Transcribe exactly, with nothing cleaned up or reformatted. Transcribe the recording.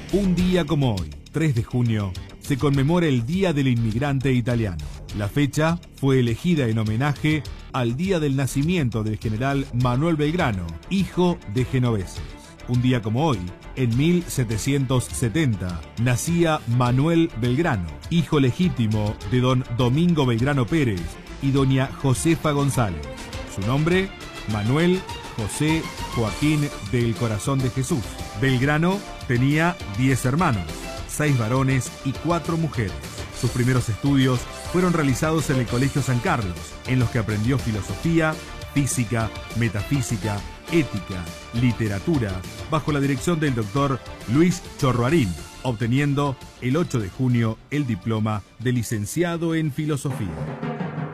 Un día como hoy, tres de junio, se conmemora el Día del Inmigrante Italiano. La fecha fue elegida en homenaje al día del nacimiento del general Manuel Belgrano, hijo de genoveses. Un día como hoy, en mil setecientos setenta, nacía Manuel Belgrano, hijo legítimo de don Domingo Belgrano Pérez y doña Josefa González. Su nombre, Manuel José Joaquín del Corazón de Jesús. Belgrano tenía diez hermanos, seis varones y cuatro mujeres. Sus primeros estudios fueron realizados en el Colegio San Carlos, en los que aprendió filosofía, física, metafísica, ética, literatura, bajo la dirección del doctor Luis Chorroarín, obteniendo el ocho de junio el diploma de licenciado en filosofía.